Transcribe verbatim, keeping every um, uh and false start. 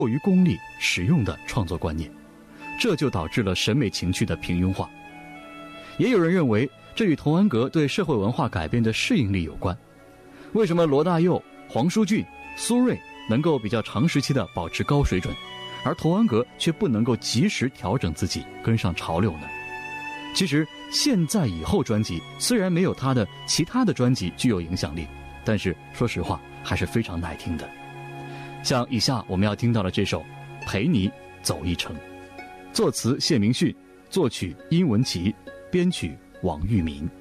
过于功利实用的创作观念，这就导致了审美情趣的平庸化。也有人认为这与童安格对社会文化改变的适应力有关。为什么罗大佑、黄舒骏、苏芮能够比较长时期的保持高水准，而童安格却不能够及时调整自己跟上潮流呢？其实现在以后专辑虽然没有他的其他的专辑具有影响力，但是说实话还是非常耐听的。像以下我们要听到的这首《陪你走一程》，作词谢明训，作曲殷文琪，编曲王玉明。